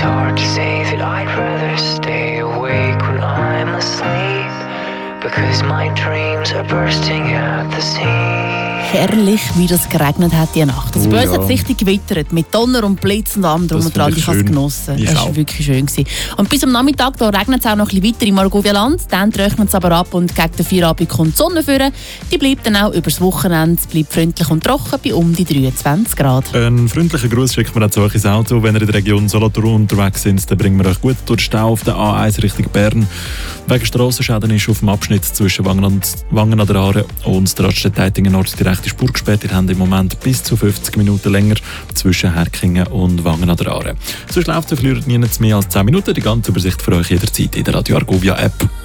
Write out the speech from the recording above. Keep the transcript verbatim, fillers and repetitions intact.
hard to say that I'd rather stay awake when I'm asleep, because my dreams are bursting at the seams. Herrlich, wie das geregnet hat die Nacht. Also Oh, bei uns ja. hat es richtig gewittert, mit Donner und Blitz und allem drum Das und dran. finde Ich ich habe es schön. genossen. Ich Es war auch. wirklich schön gewesen. Und bis am Nachmittag da regnet es auch noch ein bisschen weiter im Argovia-Land. Dann trocknet es aber ab und gegen den Feierabend kommt die Sonne führen. Die bleibt dann auch übers Wochenende, bleibt freundlich und trocken bei um die dreiundzwanzig Grad. Einen freundlichen Gruß schickt man auch zu euch ins Auto. Wenn ihr in der Region Solothurn unterwegs sind, dann bringen wir euch gut durch den Stau auf der A eins Richtung Bern. Wegen Strassenschäden ist auf dem Abschnitt zwischen Wangen, und, Wangen an der Aare und der Radstedt-Eitingen Nord die rechte Spur gesperrt. Ihr habt im Moment bis zu fünfzig Minuten länger zwischen Herkingen und Wangen an der Aare. Sonst läuft es, verliert niemand mehr als zehn Minuten. Die ganze Übersicht für euch jederzeit in der Radio Argovia App.